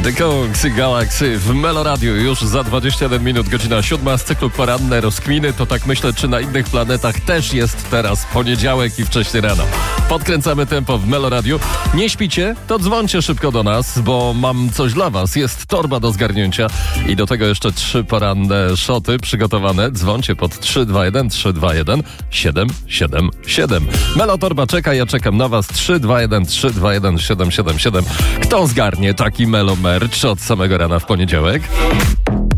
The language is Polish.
The Kings i Galaxy w Meloradiu już za 21 minut, godzina 7 z cyklu Poranne Rozkminy. To tak myślę, czy na innych planetach też jest teraz poniedziałek i wcześnie rano. Podkręcamy tempo w Meloradiu. Nie śpicie? To dzwońcie szybko do nas, bo mam coś dla was. Jest torba do zgarnięcia i do tego jeszcze 3 poranne szoty przygotowane. Dzwońcie pod 321 321 777. Melo torba czeka, ja czekam na was. 321 321 777. Kto zgarnie taki Melo merch od samego rana w poniedziałek?